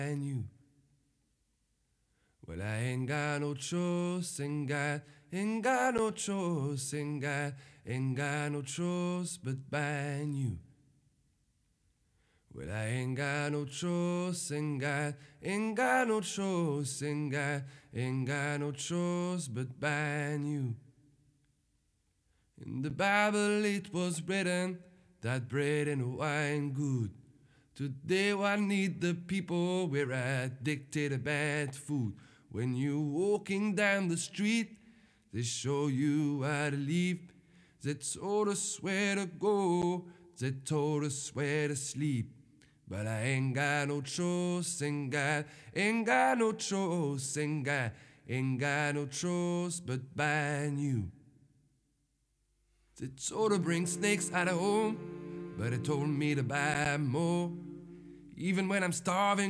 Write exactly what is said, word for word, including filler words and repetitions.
and you. Well, I ain't got no choice, ain't got, ain't got no choice, ain't got, ain't got no choice but buying you. Well, I ain't got no choice, ain't got, ain't got no choice, ain't got, ain't got no choice but buying you. In the Bible it was written that bread and wine good. Today I need the people we're addicted to bad food. When you walking down the street, they show you how to live. They told us where to go, they told us where to sleep. But I ain't got no choice, ain't got, ain't got no choice, ain't got, ain't got no choice but buying you. They told to bring snakes out of home, but it told me to buy more. Even when I'm starving